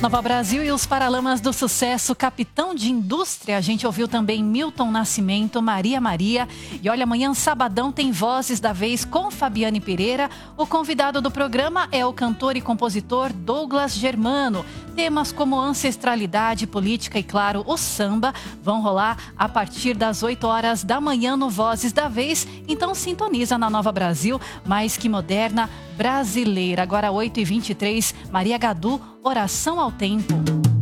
Nova Brasil e os Paralamas do Sucesso, Capitão de Indústria. A gente ouviu também Milton Nascimento, Maria Maria. E olha, amanhã, sabadão, tem Vozes da Vez com Fabiane Pereira. O convidado do programa é o cantor e compositor Douglas Germano. Temas como ancestralidade, política e, claro, o samba vão rolar a partir das 8 horas da manhã no Vozes da Vez. Então sintoniza na Nova Brasil, mais que moderna, brasileira. Agora 8h23, Maria Gadu, Oração ao Tempo.